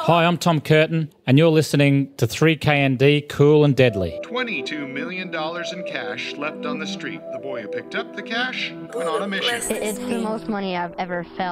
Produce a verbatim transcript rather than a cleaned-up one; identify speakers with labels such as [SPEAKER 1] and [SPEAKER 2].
[SPEAKER 1] Hi, I'm Tom Curtin, and you're listening to three K N D Cool and Deadly.
[SPEAKER 2] twenty-two million dollars in cash left on the street. The boy who picked up the cash went on a mission.
[SPEAKER 3] It's the most money I've ever felt.